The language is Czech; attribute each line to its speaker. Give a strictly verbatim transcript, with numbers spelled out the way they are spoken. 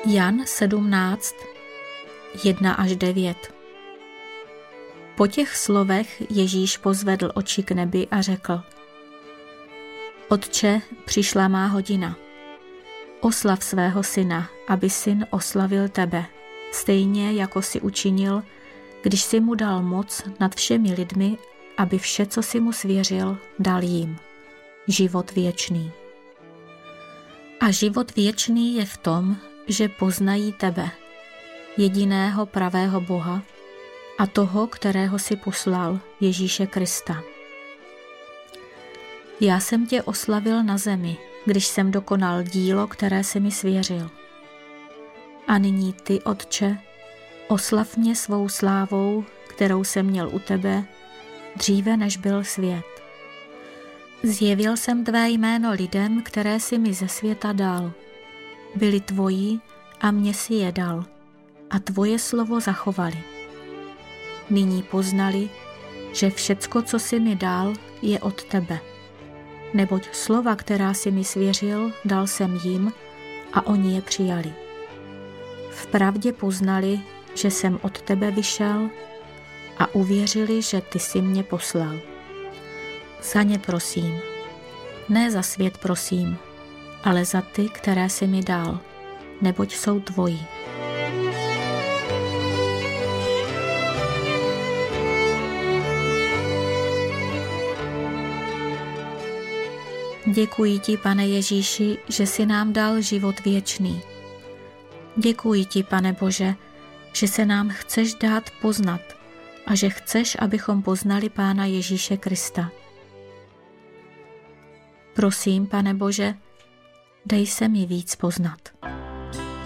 Speaker 1: Jan sedmnáct, jedna až devět. Po těch slovech Ježíš pozvedl oči k nebi a řekl: Otče, přišla má hodina. Oslav svého syna, aby syn oslavil tebe, stejně jako si učinil, když si mu dal moc nad všemi lidmi, aby vše, co si mu svěřil, dal jim. Život věčný. A život věčný je v tom, že poznají tebe, jediného pravého Boha, a toho, kterého si poslal, Ježíše Krista. Já jsem tě oslavil na zemi, když jsem dokonal dílo, které si mi svěřil. A nyní ty, Otče, oslav mě svou slávou, kterou jsem měl u tebe, dříve než byl svět. Zjevil jsem tvé jméno lidem, které si mi ze světa dal. Byli tvoji a mě si je dal, a tvoje slovo zachovali. Nyní poznali, že všecko, co jsi mi dal, je od tebe. Neboť slova, která si mi svěřil, dal jsem jim a oni je přijali. Vpravdě poznali, že jsem od tebe vyšel, a uvěřili, že ty jsi mě poslal. Za ně prosím, ne za svět prosím, ale za ty, které jsi mi dal, neboť jsou tvoji. Děkuji ti, Pane Ježíši, že jsi nám dal život věčný. Děkuji ti, Pane Bože, že se nám chceš dát poznat a že chceš, abychom poznali Pána Ježíše Krista. Prosím, Pane Bože, dej se mi víc poznat.